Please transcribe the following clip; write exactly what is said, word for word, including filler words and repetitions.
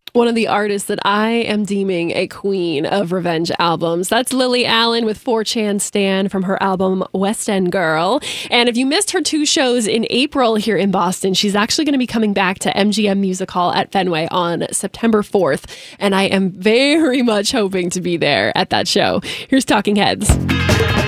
one of the artists that I am deeming a queen of revenge albums. That's Lily Allen with four chan Stan from her album West End Girl. And if you missed her two shows in April here in Boston, she's actually going to be coming back to M G M Music Hall at Fenway on September fourth. And I am very much hoping to be there at that show. Here's Talking Heads.